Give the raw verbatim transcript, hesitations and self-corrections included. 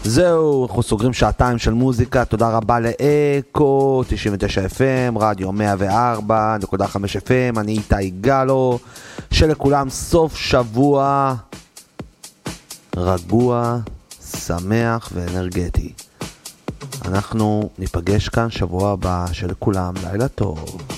זהו, אנחנו סוגרים שעתיים של מוזיקה. תודה רבה לאקו תשעים ותשע אף אם, רדיו מאה וארבע נקודה חמש אף אם. אני איתי גלו. שלכולם סוף שבוע רגוע, שמח ואנרגטי. אנחנו ניפגש כאן שבוע הבא. שלכולם לילה טוב.